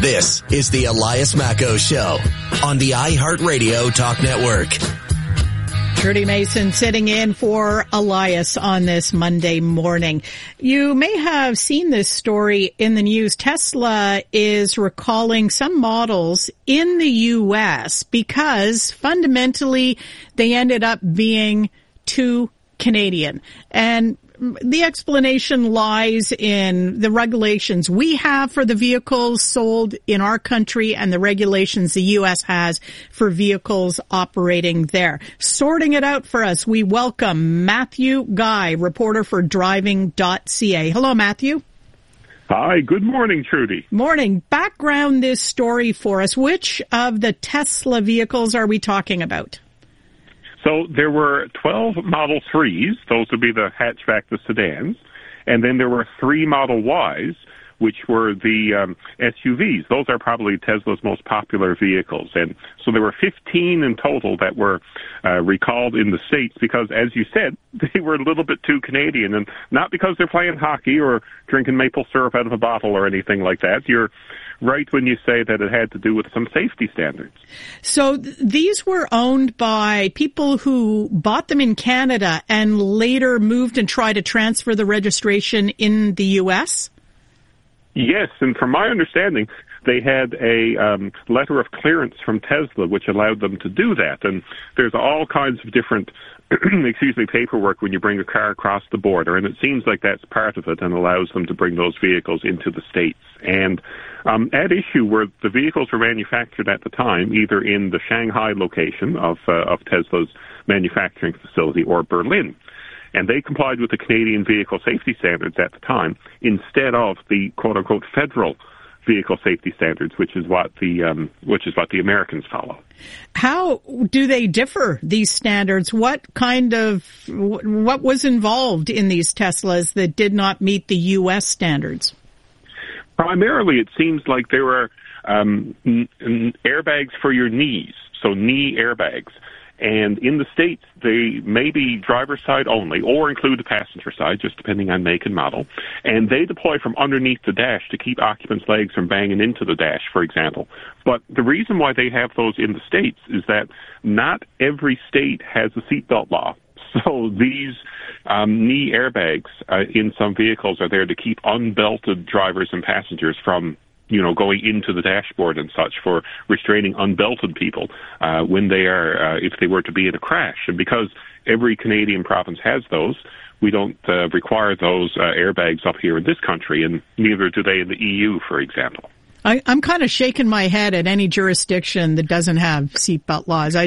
This is the Elias Macco Show on the iHeartRadio Talk Network. Trudy Mason sitting in for Elias on this Monday morning. You may have seen this story in the news. Tesla is recalling some models in the U.S. because fundamentally they ended up being too Canadian. And the explanation lies in the regulations we have for the vehicles sold in our country and the regulations the U.S. has for vehicles operating there. Sorting it out for us, we welcome Matthew Guy, reporter for driving.ca. Hello, Matthew. Hi, good morning, Trudy. Morning. Background this story for us. Which of the Tesla vehicles are we talking about? So there were 12 Model 3s, those would be the hatchback, the sedans, and then there were 3 Model Ys, which were the SUVs. Those are probably Tesla's most popular vehicles. And so there were 15 in total that were recalled in the States because, as you said, they were a little bit too Canadian. And not because they're playing hockey or drinking maple syrup out of a bottle or anything like that. You're right when you say that it had to do with some safety standards. So these were owned by people who bought them in Canada and later moved and tried to transfer the registration in the U.S.? Yes, and from my understanding, they had a letter of clearance from Tesla which allowed them to do that. And there's all kinds of different paperwork when you bring a car across the border, and it seems like that's part of it and allows them to bring those vehicles into the States. And at issue were the vehicles were manufactured at the time, either in the Shanghai location of Tesla's manufacturing facility or Berlin. And they complied with the Canadian vehicle safety standards at the time instead of the quote-unquote federal vehicle safety standards, which is what the Americans follow. How do they differ, these standards? What was involved in these Teslas that did not meet the U.S. standards? Primarily, it seems like there were airbags for your knees, so knee airbags. And in the States, they may be driver's side only or include the passenger side, just depending on make and model. And they deploy from underneath the dash to keep occupants' legs from banging into the dash, for example. But the reason why they have those in the States is that not every state has a seatbelt law. So these knee airbags in some vehicles are there to keep unbelted drivers and passengers from going into the dashboard and such, for restraining unbelted people when they are, if they were to be in a crash. And because every Canadian province has those, we don't require those airbags up here in this country, and neither do they in the EU, for example. I'm kind of shaking my head at any jurisdiction that doesn't have seatbelt laws.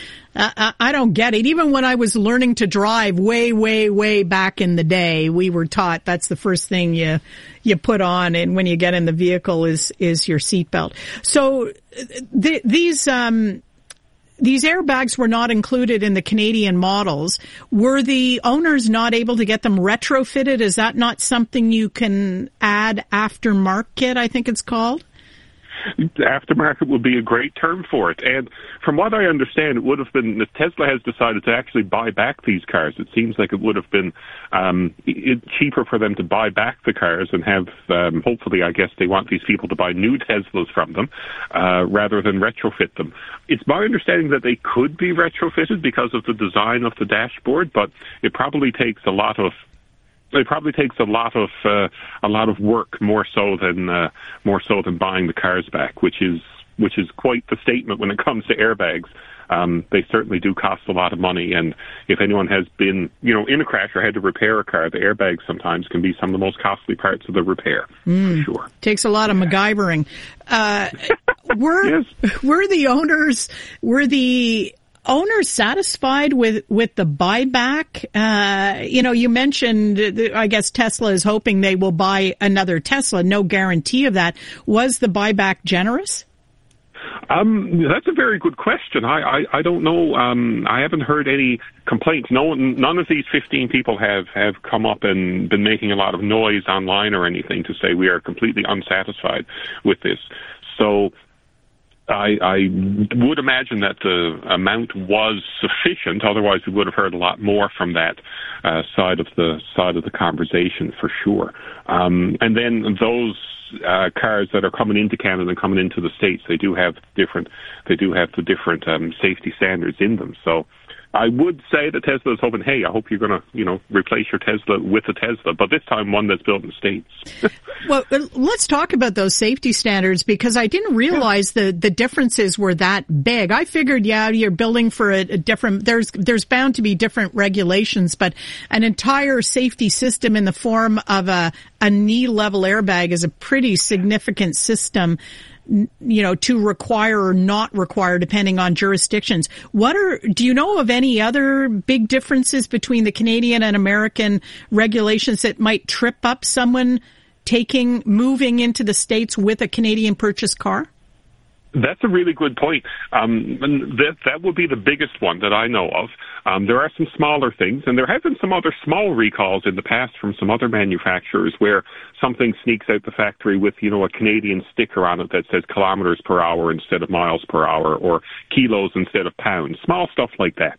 I don't get it. Even when I was learning to drive way, way, way back in the day, we were taught that's the first thing you put on, and when you get in the vehicle is your seatbelt. So these airbags were not included in the Canadian models. Were the owners not able to get them retrofitted? Is that not something you can add aftermarket, I think it's called? Aftermarket would be a great term for it. And from what I understand, it would have been, if Tesla has decided to actually buy back these cars, it seems like it would have been cheaper for them to buy back the cars and have, hopefully, I guess they want these people to buy new Teslas from them rather than retrofit them. It's my understanding that they could be retrofitted because of the design of the dashboard, but it probably takes a lot of work, more so than buying the cars back, which is quite the statement when it comes to airbags. They certainly do cost a lot of money, and if anyone has been, in a crash or had to repair a car, the airbags sometimes can be some of the most costly parts of the repair. For sure. Takes a lot of MacGyvering. Were the owners satisfied with the buyback? You mentioned, I guess Tesla is hoping they will buy another Tesla. No guarantee of that. Was the buyback generous? That's a very good question. I don't know. I haven't heard any complaints. None of these 15 people have come up and been making a lot of noise online or anything to say we are completely unsatisfied with this. So I would imagine that the amount was sufficient. Otherwise, we would have heard a lot more from that side of the conversation for sure. And then those cars that are coming into Canada and coming into the States, they do have the different safety standards in them. So I would say that Tesla is hoping, hey, I hope you're going to, replace your Tesla with a Tesla, but this time one that's built in the States. Well, let's talk about those safety standards, because I didn't realize the differences were that big. I figured, you're building for a different, there's bound to be different regulations, but an entire safety system in the form of a knee-level airbag is a pretty significant system, to require or not require depending on jurisdictions. Do you know of any other big differences between the Canadian and American regulations that might trip up someone moving into the States with a Canadian purchased car? That's a really good point. That would be the biggest one that I know of. There are some smaller things, and there have been some other small recalls in the past from some other manufacturers where something sneaks out the factory with, a Canadian sticker on it that says kilometers per hour instead of miles per hour, or kilos instead of pounds. Small stuff like that,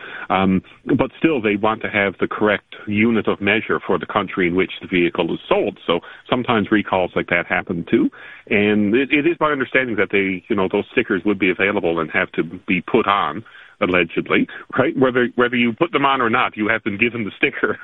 But still, they want to have the correct unit of measure for the country in which the vehicle is sold. So sometimes recalls like that happen too. And it is my understanding that those stickers would be available and have to be put on, allegedly, right? Whether you put them on or not, you have been given the sticker,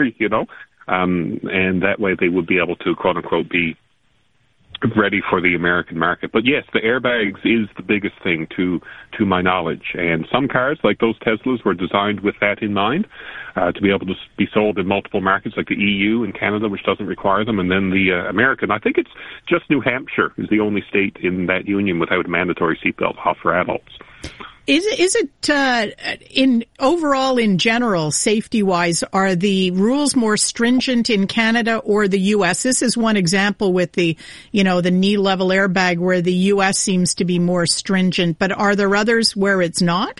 and that way they would be able to, quote unquote, be ready for the American market. But yes, the airbags is the biggest thing to my knowledge. And some cars, like those Teslas, were designed with that in mind, to be able to be sold in multiple markets like the EU and Canada, which doesn't require them. And then the American, I think it's just New Hampshire is the only state in that union without a mandatory seatbelt for adults. Is it in overall, in general, safety-wise, are the rules more stringent in Canada or the U.S.? This is one example with the knee-level airbag where the U.S. seems to be more stringent, but are there others where it's not?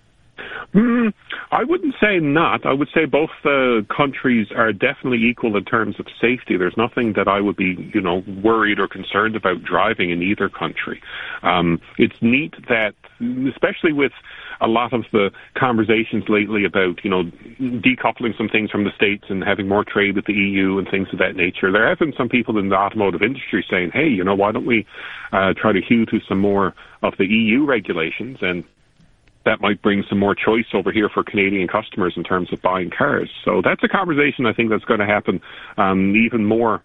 I wouldn't say not. I would say both countries are definitely equal in terms of safety. There's nothing that I would be, worried or concerned about driving in either country. It's neat that, especially with a lot of the conversations lately about, decoupling some things from the States and having more trade with the EU and things of that nature, there have been some people in the automotive industry saying, hey, why don't we try to hew to some more of the EU regulations, and that might bring some more choice over here for Canadian customers in terms of buying cars. So that's a conversation I think that's going to happen even more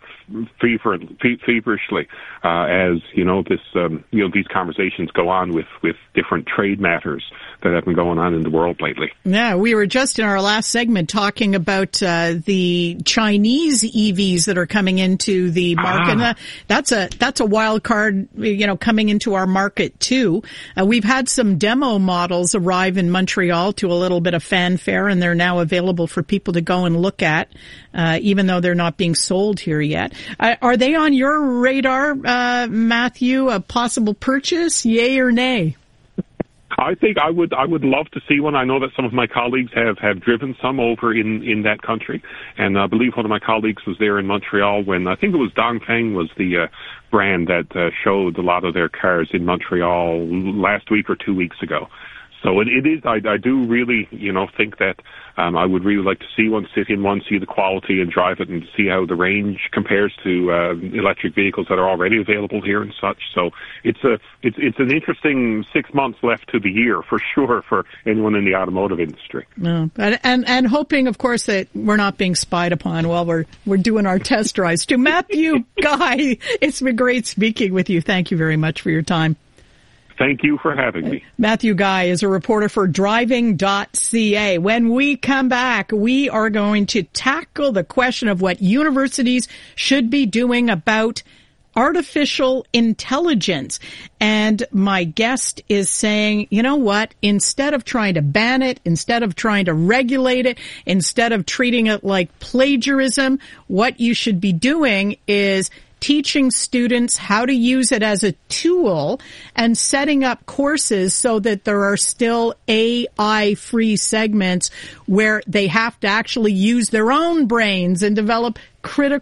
feverishly as these conversations go on with different trade matters that have been going on in the world lately. Yeah, we were just in our last segment talking about the Chinese EVs that are coming into the market. That's a wild card, coming into our market too. We've had some demo models arrive in Montreal to a little bit of fanfare, and they're now available for people to go and look at, even though they're not being sold here yet. Are they on your radar, Matthew, a possible purchase, yay or nay? I think I would love to see one. I know that some of my colleagues have driven some over in that country, and I believe one of my colleagues was there in Montreal when I think it was Dongfeng was the brand that showed a lot of their cars in Montreal last week or 2 weeks ago. So it is. I do really, think that I would really like to see one, sit in one, see the quality, and drive it, and see how the range compares to electric vehicles that are already available here and such. So it's an interesting 6 months left to the year for sure for anyone in the automotive industry. No, and hoping, of course, that we're not being spied upon while we're doing our test drives. To Matthew Guy, it's been great speaking with you. Thank you very much for your time. Thank you for having me. Matthew Guy is a reporter for driving.ca. When we come back, we are going to tackle the question of what universities should be doing about artificial intelligence. And my guest is saying, you know what, instead of trying to ban it, instead of trying to regulate it, instead of treating it like plagiarism, what you should be doing is teaching students how to use it as a tool and setting up courses so that there are still AI-free segments where they have to actually use their own brains and develop critical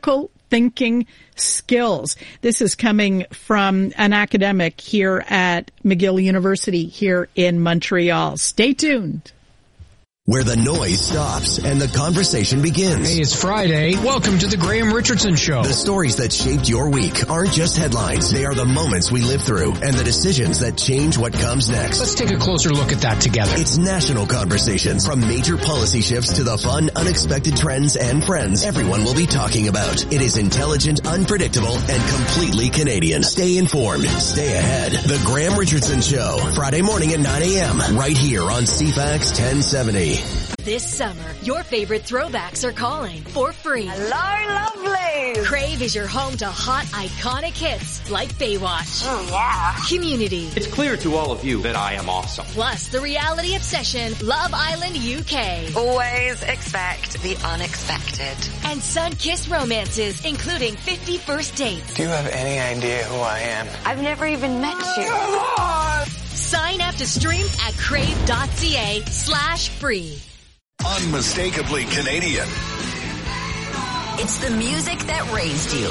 thinking skills. This is coming from an academic here at McGill University here in Montreal. Stay tuned. Where the noise stops and the conversation begins. Hey, it's Friday. Welcome to the Graham Richardson Show. The stories that shaped your week aren't just headlines. They are the moments we live through and the decisions that change what comes next. Let's take a closer look at that together. It's national conversations. From major policy shifts to the fun, unexpected trends and friends everyone will be talking about. It is intelligent, unpredictable, and completely Canadian. Stay informed. Stay ahead. The Graham Richardson Show. Friday morning at 9 a.m. right here on CFAX 1070. This summer, your favorite throwbacks are calling for free. Hello, lovely. Crave is your home to hot, iconic hits like Baywatch. Oh, yeah. Community. It's clear to all of you that I am awesome. Plus, the reality obsession, Love Island UK. Always expect the unexpected. And sun-kissed romances, including 50 First Dates. Do you have any idea who I am? I've never even met you. Sign up to stream at crave.ca/free. Unmistakably Canadian. It's the music that raised you.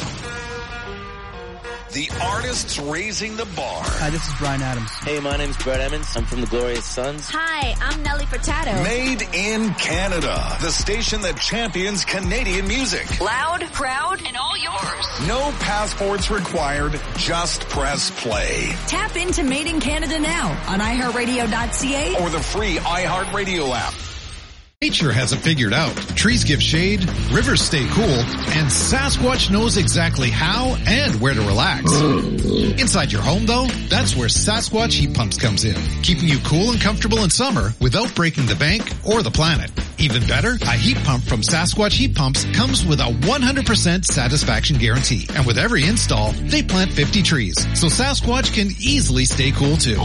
The artists raising the bar. Hi, this is Brian Adams. Hey, my name's Brett Emmons. I'm from the Glorious Sons. Hi, I'm Nelly Furtado. Made in Canada. The station that champions Canadian music. Loud, proud, and all yours. No passports required. Just press play. Tap into Made in Canada now on iHeartRadio.ca or the free iHeartRadio app. Nature has it figured out. Trees give shade, rivers stay cool, and Sasquatch knows exactly how and where to relax. Inside your home, though, that's where Sasquatch Heat Pumps comes in, keeping you cool and comfortable in summer without breaking the bank or the planet. Even better, a heat pump from Sasquatch Heat Pumps comes with a 100% satisfaction guarantee. And with every install, they plant 50 trees, so Sasquatch can easily stay cool too.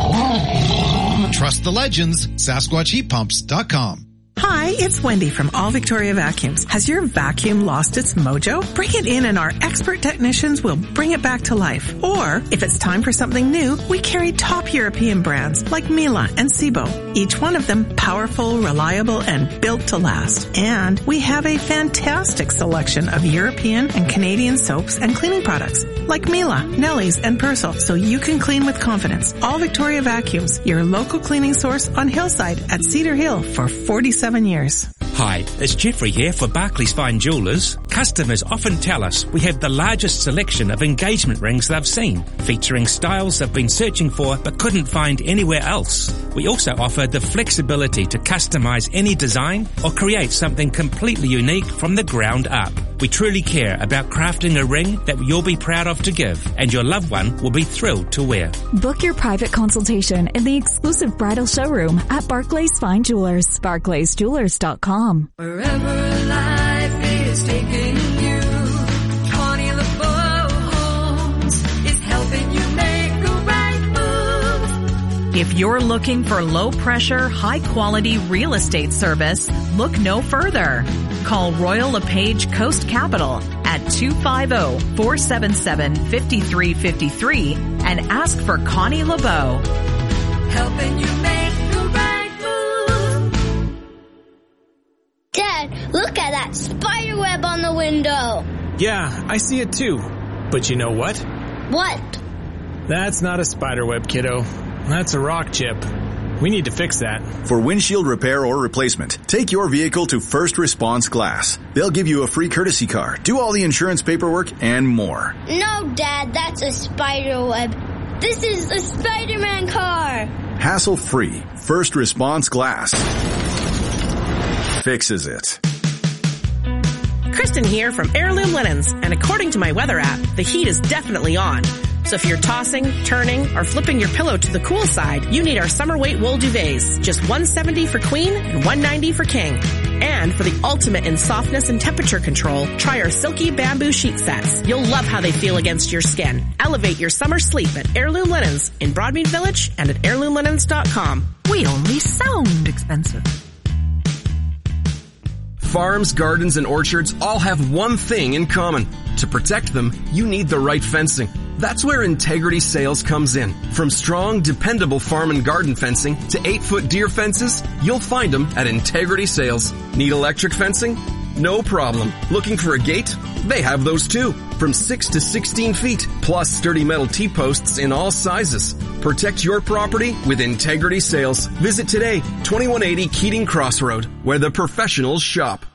Trust the legends, SasquatchHeatPumps.com. Hi, it's Wendy from All Victoria Vacuums. Has your vacuum lost its mojo? Bring it in and our expert technicians will bring it back to life. Or, if it's time for something new, we carry top European brands like Miele and Sebo. Each one of them powerful, reliable, and built to last. And we have a fantastic selection of European and Canadian soaps and cleaning products like Miele, Nelly's, and Persil, so you can clean with confidence. All Victoria Vacuums, your local cleaning source on Hillside at Cedar Hill for 47 years. Hi, it's Jeffrey here for Barclays Fine Jewellers. Customers often tell us we have the largest selection of engagement rings they've seen, featuring styles they've been searching for but couldn't find anywhere else. We also offer the flexibility to customize any design or create something completely unique from the ground up. We truly care about crafting a ring that you'll be proud of to give, and your loved one will be thrilled to wear. Book your private consultation in the exclusive bridal showroom at Barclays Fine Jewellers. BarclaysJewellers.com. Wherever life is taking you, Connie LeBeau Homes is helping you make the right move. If you're looking for low-pressure, high-quality real estate service, look no further. Call Royal LePage Coast Capital at 250-477-5353 and ask for Connie LeBeau. Helping you make the right move. Dad, look at that spider web on the window. Yeah, I see it too. But you know what? What? That's not a spider web, kiddo. That's a rock chip. We need to fix that. For windshield repair or replacement, take your vehicle to First Response Glass. They'll give you a free courtesy car, do all the insurance paperwork, and more. No, Dad, that's a spider web. This is the Spider-Man car. Hassle-free. First Response Glass fixes it. Kristen here from Heirloom Linens, and according to my weather app, the heat is definitely on. So if you're tossing, turning, or flipping your pillow to the cool side, you need our summer weight wool duvets. Just $170 for queen and $190 for king. And for the ultimate in softness and temperature control, try our silky bamboo sheet sets. You'll love how they feel against your skin. Elevate your summer sleep at Heirloom Linens in Broadmead Village and at heirloomlinens.com. We only sound expensive. Farms, gardens, and orchards all have one thing in common. To protect them, you need the right fencing. That's where Integrity Sales comes in. From strong, dependable farm and garden fencing to 8-foot deer fences, you'll find them at Integrity Sales. Need electric fencing? No problem. Looking for a gate? They have those too. From 6 to 16 feet, plus sturdy metal T-posts in all sizes. Protect your property with Integrity Sales. Visit today, 2180 Keating Crossroad, where the professionals shop.